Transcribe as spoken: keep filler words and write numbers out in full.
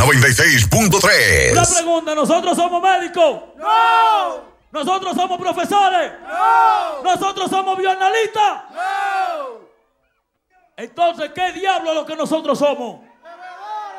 noventa y seis punto tres. Una pregunta, ¿nosotros somos médicos? ¡No! ¿Nosotros somos profesores? ¡No! ¿Nosotros somos bioanalistas? ¡No! Entonces, ¿qué diablo es lo que nosotros somos?